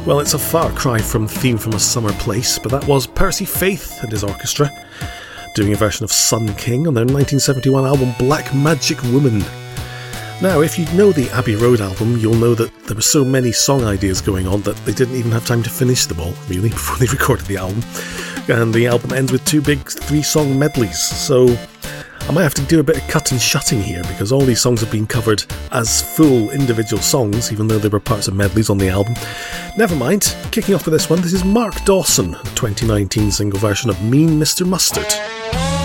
Well, it's a far cry from Theme from a Summer Place, but that was Percy Faith and his orchestra doing a version of Sun King on their 1971 album Black Magic Woman. Now, if you know the Abbey Road album, you'll know that there were so many song ideas going on that they didn't even have time to finish them all, really, before they recorded the album. And the album ends with 2 big 3-song medleys, so I might have to do a bit of cut and shutting here, because all these songs have been covered as full individual songs, even though they were parts of medleys on the album. Never mind, kicking off with this one, this is Mark Dawson, 2019 single version of Mean Mr. Mustard.